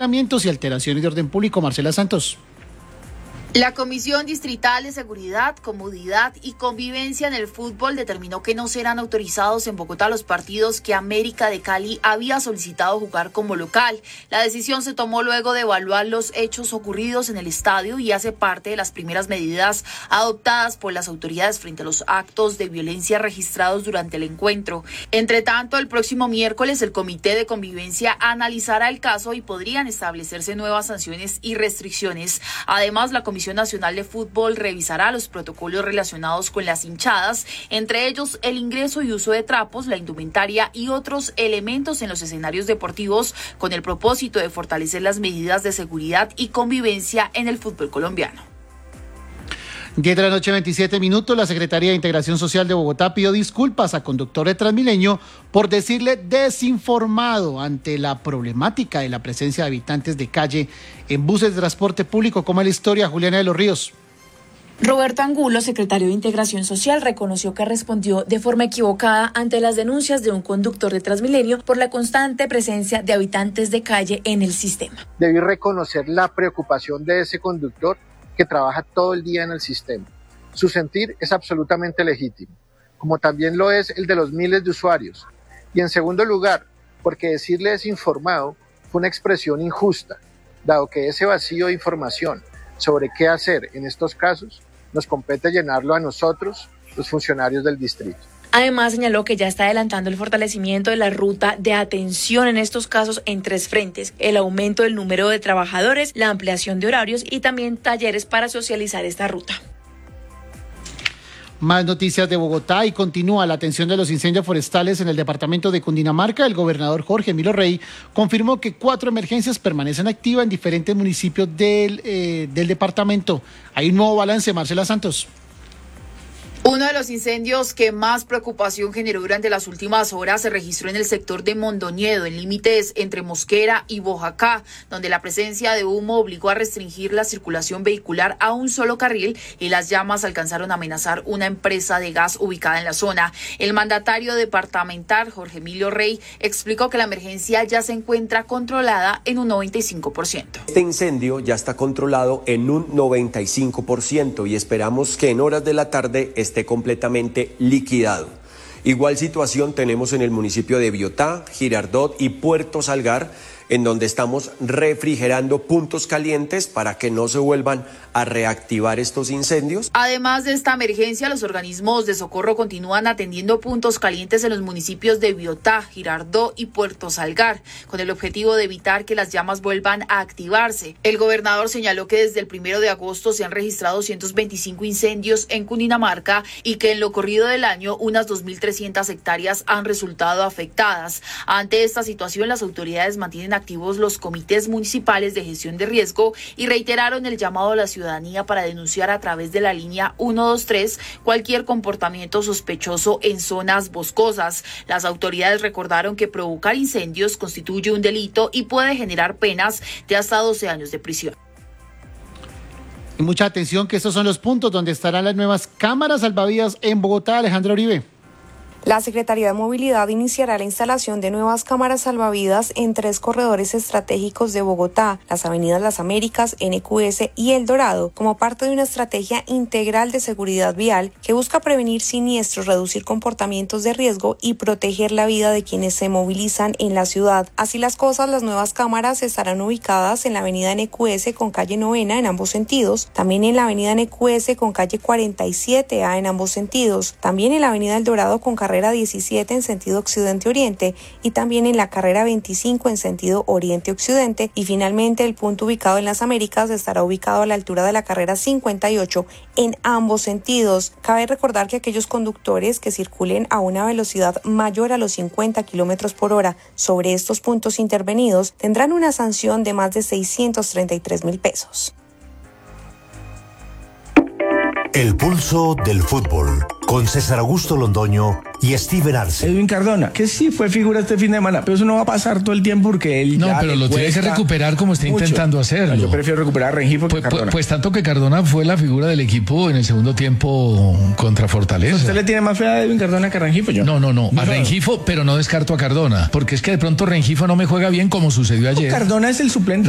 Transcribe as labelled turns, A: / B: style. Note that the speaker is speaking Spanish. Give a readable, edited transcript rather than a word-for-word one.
A: y alteraciones de orden público. Marcela Santos.
B: La Comisión Distrital de Seguridad, Comodidad y Convivencia en el Fútbol determinó que no serán autorizados en Bogotá los partidos que América de Cali había solicitado jugar como local. La decisión se tomó luego de evaluar los hechos ocurridos en el estadio y hace parte de las primeras medidas adoptadas por las autoridades frente a los actos de violencia registrados durante el encuentro. Entre tanto, el próximo miércoles el Comité de Convivencia analizará el caso y podrían establecerse nuevas sanciones y restricciones. Además, la Comisión Nacional de Fútbol revisará los protocolos relacionados con las hinchadas, entre ellos el ingreso y uso de trapos, la indumentaria y otros elementos en los escenarios deportivos, con el propósito de fortalecer las medidas de seguridad y convivencia en el fútbol colombiano.
A: 10 de la noche, 27 minutos. La Secretaría de Integración Social de Bogotá pidió disculpas a conductor de Transmilenio por decirle desinformado ante la problemática de la presencia de habitantes de calle en buses de transporte público. ¿Cómo es la historia, Juliana de los Ríos?
C: Roberto Angulo, secretario de Integración Social, reconoció que respondió de forma equivocada ante las denuncias de un conductor de Transmilenio por la constante presencia de habitantes de calle en el sistema.
D: Debí reconocer la preocupación de ese conductor que trabaja todo el día en el sistema. Su sentir es absolutamente legítimo, como también lo es el de los miles de usuarios. Y en segundo lugar, porque decirle desinformado fue una expresión injusta, dado que ese vacío de información sobre qué hacer en estos casos nos compete llenarlo a nosotros, los funcionarios del distrito.
C: Además, señaló que ya está adelantando el fortalecimiento de la ruta de atención en estos casos en 3 frentes: el aumento del número de trabajadores, la ampliación de horarios y también talleres para socializar esta ruta.
A: Más noticias de Bogotá y continúa la atención de los incendios forestales en el departamento de Cundinamarca. El gobernador Jorge Emilio Rey confirmó que 4 emergencias permanecen activas en diferentes municipios del departamento. Hay un nuevo balance, Marcela Santos.
B: Uno de los incendios que más preocupación generó durante las últimas horas se registró en el sector de Mondoñedo, en límites entre Mosquera y Boyacá, donde la presencia de humo obligó a restringir la circulación vehicular a un solo carril y las llamas alcanzaron a amenazar una empresa de gas ubicada en la zona. El mandatario departamental, Jorge Emilio Rey, explicó que la emergencia ya se encuentra controlada en un 95%.
E: Este incendio ya está controlado en un 95% y esperamos que en horas de la tarde esté completamente liquidado. Igual situación tenemos en el municipio de Biotá, Girardot y Puerto Salgar, en donde estamos refrigerando puntos calientes para que no se vuelvan a reactivar estos incendios.
B: Además de esta emergencia, los organismos de socorro continúan atendiendo puntos calientes en los municipios de Biotá, Girardot y Puerto Salgar, con el objetivo de evitar que las llamas vuelvan a activarse. El gobernador señaló que desde el 1 de agosto se han registrado 225 incendios en Cundinamarca y que en lo corrido del año unas 2.300 hectáreas han resultado afectadas. Ante esta situación, las autoridades mantienen activos los comités municipales de gestión de riesgo y reiteraron el llamado a la ciudadanía para denunciar a través de la línea 123 cualquier comportamiento sospechoso en zonas boscosas. Las autoridades recordaron que provocar incendios constituye un delito y puede generar penas de hasta 12 años de prisión.
A: Y mucha atención, que estos son los puntos donde estarán las nuevas cámaras salvavidas en Bogotá. Alejandra Uribe.
F: La Secretaría de Movilidad iniciará la instalación de nuevas cámaras salvavidas en 3 corredores estratégicos de Bogotá, las avenidas Las Américas, NQS y El Dorado, como parte de una estrategia integral de seguridad vial que busca prevenir siniestros, reducir comportamientos de riesgo y proteger la vida de quienes se movilizan en la ciudad. Así las cosas, las nuevas cámaras estarán ubicadas en la avenida NQS con calle 9 en ambos sentidos, también en la avenida NQS con calle 47A en ambos sentidos, también en la avenida El Dorado con carrera 17 en sentido occidente-oriente y también en la carrera 25 en sentido oriente-occidente, y finalmente el punto ubicado en Las Américas estará ubicado a la altura de la carrera 58 en ambos sentidos. Cabe recordar que aquellos conductores que circulen a una velocidad mayor a los 50 kilómetros por hora sobre estos puntos intervenidos tendrán una sanción de más de 633.000 pesos.
G: El pulso del fútbol, con César Augusto Londoño y Steven Arce.
H: Edwin Cardona, que sí fue figura este fin de semana, pero eso no va a pasar todo el tiempo porque él
I: no, pero lo tiene que recuperar como está mucho intentando hacerlo.
H: Yo prefiero recuperar a Rengifo que Cardona.
I: Pues tanto que Cardona fue la figura del equipo en el segundo tiempo contra Fortaleza.
H: ¿Usted le tiene más fe a Edwin Cardona que a Rengifo? Yo.
I: No, a Rengifo, pero no descarto a Cardona, porque es que de pronto Rengifo no me juega bien como sucedió ayer.
H: Cardona es el suplente.